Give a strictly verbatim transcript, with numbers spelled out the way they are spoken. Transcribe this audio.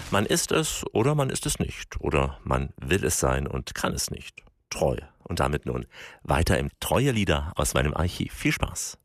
Man ist es oder man ist es nicht. Oder man will es sein und kann es nicht. Treu. Und damit nun weiter im Treue Lieder aus meinem Archiv. Viel Spaß.